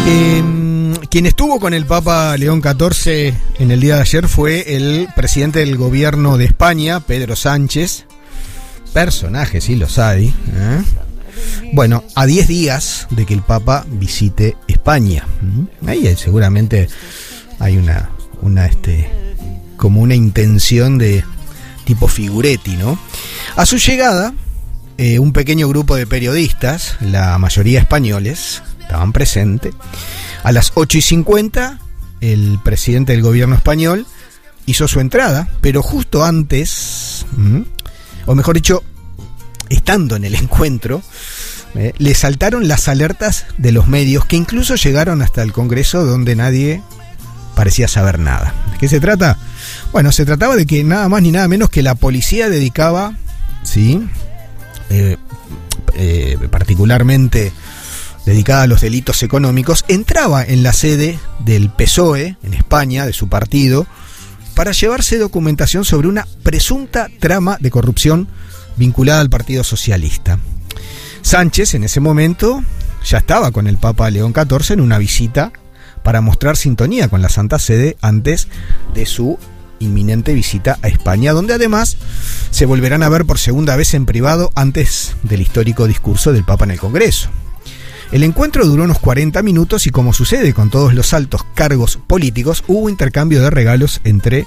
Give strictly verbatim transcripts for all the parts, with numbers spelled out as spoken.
Eh, quien estuvo con el Papa León catorce en el día de ayer fue el presidente del gobierno de España, Pedro Sánchez. Personaje, sí los hay. ¿eh? Bueno, a diez días de que el Papa visite España. Ahí seguramente hay una, una este, como una intención de tipo Figuretti, ¿no? A su llegada, eh, un pequeño grupo de periodistas, la mayoría españoles, estaban presentes. A las ocho y cincuenta, el presidente del gobierno español hizo su entrada, pero justo antes, ¿m? o mejor dicho, estando en el encuentro, eh, le saltaron las alertas de los medios, que incluso llegaron hasta el Congreso, donde nadie parecía saber nada. ¿De qué se trata? Bueno, se trataba de que nada más ni nada menos que la policía dedicaba, ¿sí? Eh, eh, particularmente dedicada a los delitos económicos, entraba en la sede del P S O E, en España, de su partido, para llevarse documentación sobre una presunta trama de corrupción vinculada al Partido Socialista. Sánchez, en ese momento, ya estaba con el Papa León catorce en una visita para mostrar sintonía con la Santa Sede antes de su inminente visita a España, donde además se volverán a ver por segunda vez en privado antes del histórico discurso del Papa en el Congreso. El encuentro duró unos cuarenta minutos y, como sucede con todos los altos cargos políticos, hubo intercambio de regalos entre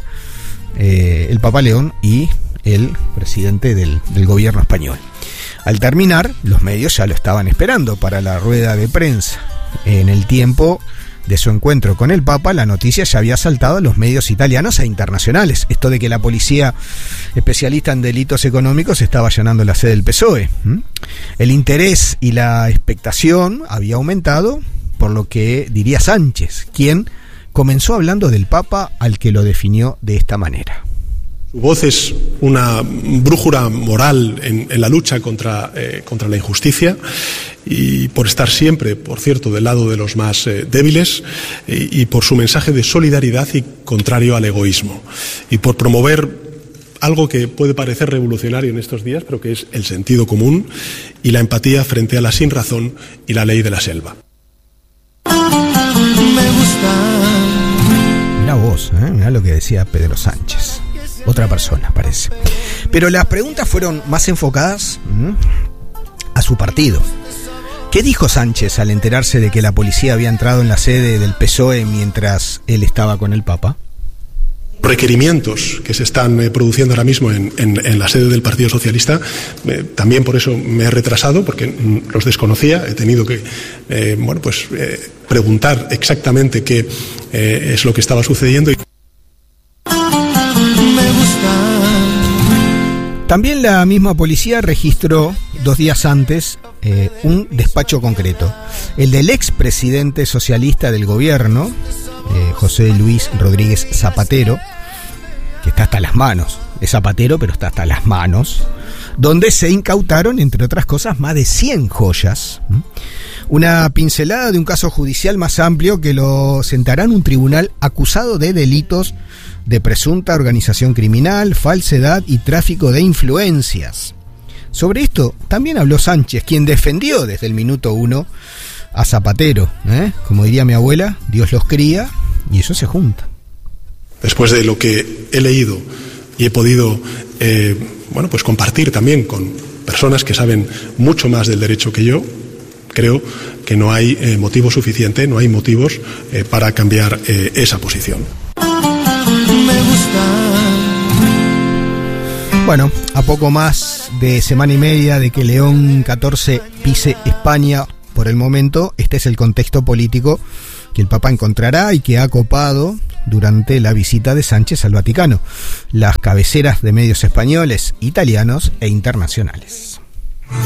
eh, el Papa León y el presidente del, del gobierno español. Al terminar, los medios ya lo estaban esperando para la rueda de prensa. En el tiempo de su encuentro con el Papa, la noticia ya había saltado a los medios italianos e internacionales. Esto de que la policía especialista en delitos económicos estaba allanando la sede del P S O E. ¿Mm? El interés y la expectación había aumentado, por lo que diría Sánchez, quien comenzó hablando del Papa, al que lo definió de esta manera. Su voz es una brújula moral en, en la lucha contra, eh, contra la injusticia, y por estar siempre, por cierto, del lado de los más eh, débiles, y, y por su mensaje de solidaridad y contrario al egoísmo, y por promover algo que puede parecer revolucionario en estos días, pero que es el sentido común y la empatía frente a la sinrazón y la ley de la selva. Me gusta. Mirá vos, ¿eh? Mirá lo que decía Pedro Sánchez. Otra persona, parece. Pero las preguntas fueron más enfocadas ¿m? a su partido. ¿Qué dijo Sánchez al enterarse de que la policía había entrado en la sede del P S O E mientras él estaba con el Papa? Requerimientos que se están eh, produciendo ahora mismo en, en, en la sede del Partido Socialista. Eh, también por eso me he retrasado, porque mm, los desconocía. He tenido que eh, bueno, pues, eh, preguntar exactamente qué eh, es lo que estaba sucediendo. También la misma policía registró dos días antes eh, un despacho concreto, el del expresidente socialista del gobierno, eh, José Luis Rodríguez Zapatero, que está hasta las manos, es Zapatero pero está hasta las manos, donde se incautaron, entre otras cosas, más de cien joyas. Una pincelada de un caso judicial más amplio que lo sentará en un tribunal acusado de delitos de presunta organización criminal, falsedad y tráfico de influencias. Sobre esto también habló Sánchez, quien defendió desde el minuto uno a Zapatero. ¿eh? Como diría mi abuela, Dios los cría y eso se junta. Después de lo que he leído y he podido eh, bueno, pues compartir también con personas que saben mucho más del derecho que yo, creo que no hay eh, motivo suficiente, no hay motivos eh, para cambiar eh, esa posición. Bueno, a poco más de semana y media de que León catorce pise España, por el momento, este es el contexto político que el Papa encontrará y que ha copado durante la visita de Sánchez al Vaticano, las cabeceras de medios españoles, italianos e internacionales.